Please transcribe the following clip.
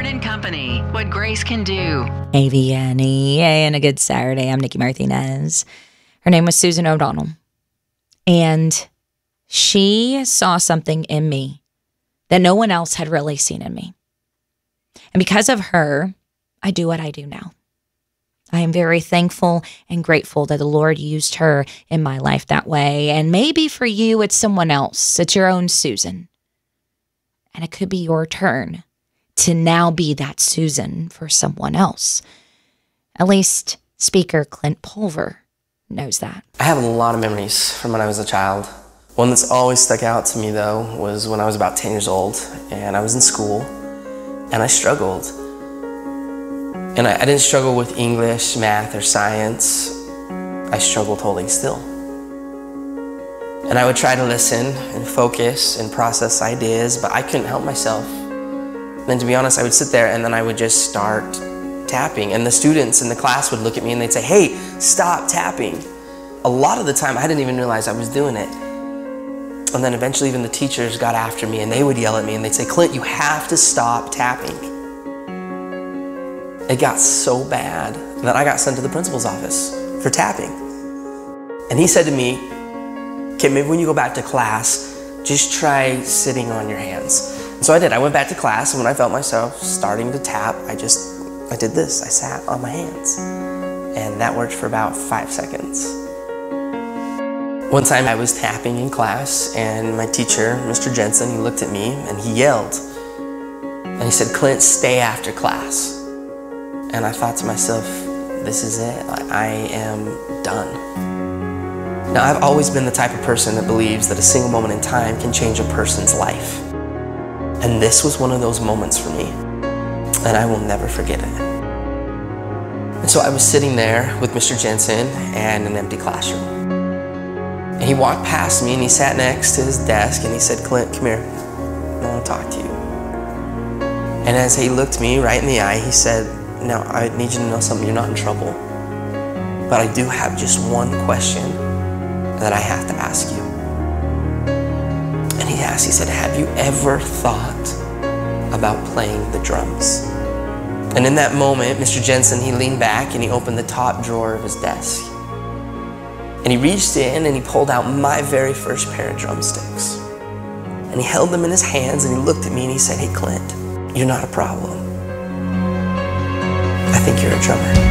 and Company, what grace can do. AVNE and a good Saturday. I'm Nikki Martinez. Her name was Susan O'Donnell. And she saw something in me that no one else had really seen in me. And because of her, I do what I do now. I am very thankful and grateful that the Lord used her in my life that way. And maybe for you, it's someone else. It's your own Susan. And it could be your turn to now be that Susan for someone else. At least Speaker Clint Pulver knows that. I have a lot of memories from when I was a child. One that's always stuck out to me, though, was when I was about 10 years old, and I was in school, and I struggled. And I didn't struggle with English, math, or science. I struggled holding still. And I would try to listen and focus and process ideas, but I couldn't help myself. And to be honest, I would sit there and then I would just start tapping. And the students in the class would look at me and they'd say, "Hey, stop tapping." A lot of the time, I didn't even realize I was doing it. And then eventually even the teachers got after me and they would yell at me and they'd say, "Clint, you have to stop tapping." It got so bad that I got sent to the principal's office for tapping. And he said to me, "Okay, maybe when you go back to class, just try sitting on your hands." And so I did. I went back to class, and when I felt myself starting to tap, I did this. I sat on my hands. And that worked for about 5 seconds. One time I was tapping in class, and my teacher, Mr. Jensen, he looked at me and he yelled. And he said, "Clint, stay after class." And I thought to myself, this is it. I am done. Now, I've always been the type of person that believes that a single moment in time can change a person's life. And this was one of those moments for me. And I will never forget it. And so I was sitting there with Mr. Jensen and an empty classroom. And he walked past me and he sat next to his desk and he said, "Clint, come here. I want to talk to you." And as he looked me right in the eye, he said, "Now, I need you to know something. You're not in trouble. But I do have just one question that I have to ask you." And he asked, he said, "Have you ever thought about playing the drums?" And in that moment, Mr. Jensen, he leaned back and he opened the top drawer of his desk. And he reached in and he pulled out my very first pair of drumsticks. And he held them in his hands and he looked at me and he said, "Hey, Clint, you're not a problem. I think you're a drummer."